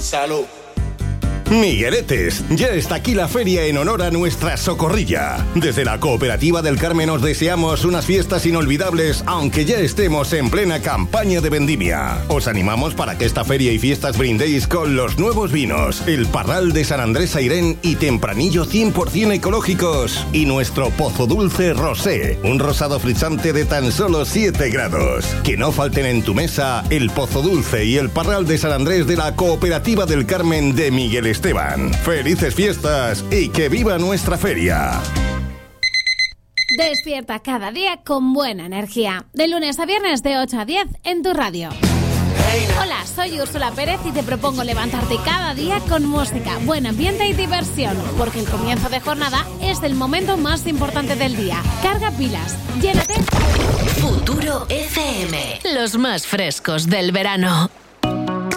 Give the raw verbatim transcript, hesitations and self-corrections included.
Salud. Migueletes, ya está aquí la feria en honor a nuestra Socorrilla. Desde la Cooperativa del Carmen os deseamos unas fiestas inolvidables, aunque ya estemos en plena campaña de vendimia. Os animamos para que esta feria y fiestas brindéis con los nuevos vinos, el Parral de San Andrés Airén y Tempranillo cien por ciento ecológicos, y nuestro Pozo Dulce Rosé, un rosado frizzante de tan solo siete grados. Que no falten en tu mesa el Pozo Dulce y el Parral de San Andrés de la Cooperativa del Carmen de Miguel Esteban. ¡Felices fiestas y que viva nuestra feria! Despierta cada día con buena energía. De lunes a viernes de ocho a diez en tu radio. Hola, soy Úrsula Pérez y te propongo levantarte cada día con música, buen ambiente y diversión, porque el comienzo de jornada es el momento más importante del día. Carga pilas, llénate. Futuro F M, los más frescos del verano.